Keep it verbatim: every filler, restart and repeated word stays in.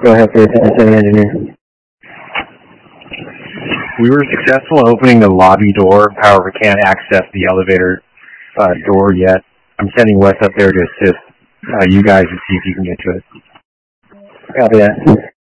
Go ahead, please, engineer. We were successful in opening the lobby door, however, can't access the elevator uh, door yet. I'm sending Wes up there to assist uh, you guys to see if you can get to it. Copy that.